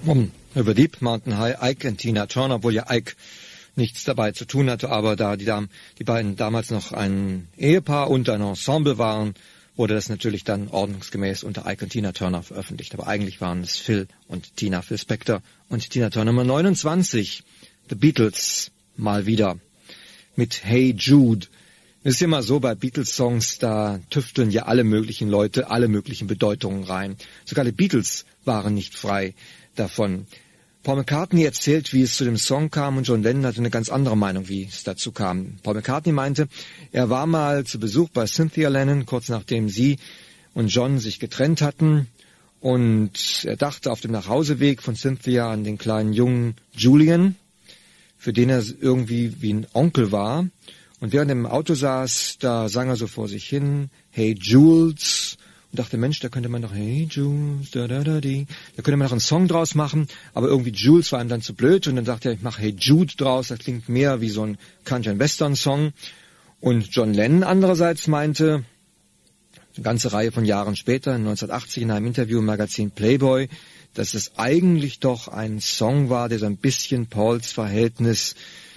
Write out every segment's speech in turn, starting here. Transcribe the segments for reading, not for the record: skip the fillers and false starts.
über Deep Mountain High, Ike und Tina Turner, obwohl ja Ike nichts dabei zu tun hatte, aber da die beiden damals noch ein Ehepaar und ein Ensemble waren, wurde das natürlich dann ordnungsgemäß unter Ike und Tina Turner veröffentlicht. Aber eigentlich waren es Phil und Tina, Phil Spector und Tina Turner. Nummer 29, The Beatles, mal wieder, mit Hey Jude. Es ist immer so bei Beatles-Songs, da tüfteln ja alle möglichen Leute alle möglichen Bedeutungen rein. Sogar die Beatles waren nicht frei davon. Paul McCartney erzählt, wie es zu dem Song kam, und John Lennon hatte eine ganz andere Meinung, wie es dazu kam. Paul McCartney meinte, er war mal zu Besuch bei Cynthia Lennon, kurz nachdem sie und John sich getrennt hatten, und er dachte auf dem Nachhauseweg von Cynthia an den kleinen jungen Julian, für den er irgendwie wie ein Onkel war. Und während er im Auto saß, da sang er so vor sich hin, Hey Jules, und dachte, Mensch, da könnte man doch, Hey Jules, da könnte man noch einen Song draus machen, aber irgendwie Jules war ihm dann zu blöd, und dann dachte er, ich mache Hey Jude draus, das klingt mehr wie so ein Country-and-Western-Song. Und John Lennon andererseits meinte, eine ganze Reihe von Jahren später, 1980 in einem Interview im Magazin Playboy, dass es eigentlich doch ein Song war, der so ein bisschen Pauls Verhältnis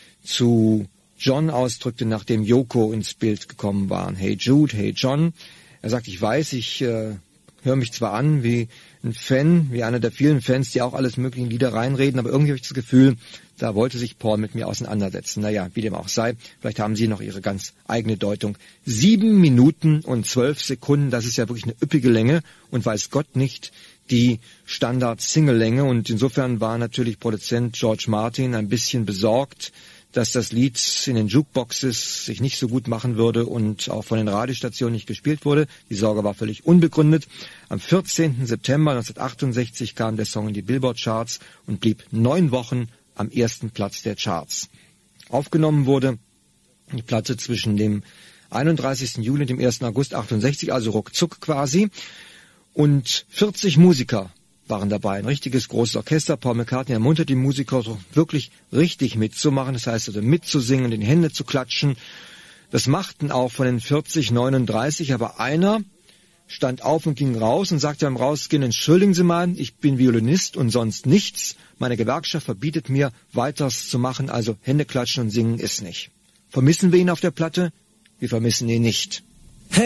zu John ausdrückte, nachdem Yoko ins Bild gekommen waren. Hey Jude, hey John. Er sagt, ich weiß, ich höre mich zwar an wie ein Fan, wie einer der vielen Fans, die auch alles mögliche Lieder reinreden, aber irgendwie habe ich das Gefühl, da wollte sich Paul mit mir auseinandersetzen. Naja, wie dem auch sei, vielleicht haben Sie noch Ihre ganz eigene Deutung. 7 Minuten und 12 Sekunden, das ist ja wirklich eine üppige Länge und weiß Gott nicht die Standard-Single-Länge. Und insofern war natürlich Produzent George Martin ein bisschen besorgt, dass das Lied in den Jukeboxes sich nicht so gut machen würde und auch von den Radiostationen nicht gespielt wurde. Die Sorge war völlig unbegründet. Am 14. September 1968 kam der Song in die Billboard-Charts und blieb 9 Wochen am ersten Platz der Charts. Aufgenommen wurde die Platte zwischen dem 31. Juli und dem 1. August 68, also ruckzuck quasi. Und 40 Musiker waren dabei, ein richtiges großes Orchester. Paul McCartney ermuntert die Musiker so wirklich richtig mitzumachen, das heißt also mitzusingen, in die Hände zu klatschen. Das machten auch von den 40 39, aber einer stand auf und ging raus und sagte beim Rausgehen, entschuldigen Sie mal, ich bin Violinist und sonst nichts. Meine Gewerkschaft verbietet mir, weiters zu machen, also Hände klatschen und singen ist nicht. Vermissen wir ihn auf der Platte? Wir vermissen ihn nicht.